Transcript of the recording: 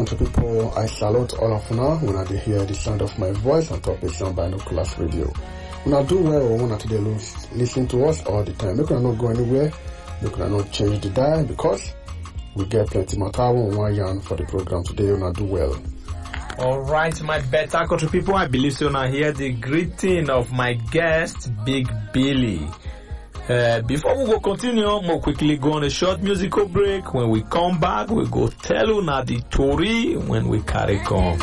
country people, I salute all of you when I hear the sound of my voice on top of some binoculars radio. When I do well, when I today listen to us all the time. Make sure not go anywhere. Make sure not change the dial because we get plenty more time on one yarn for the program today. When I do well. All right, my better country people, I believe so now hear the greeting of my guest, Big Billy. Before we go continue, we'll quickly go on a short musical break. When we come back, we'll go tell you now the story when we carry on.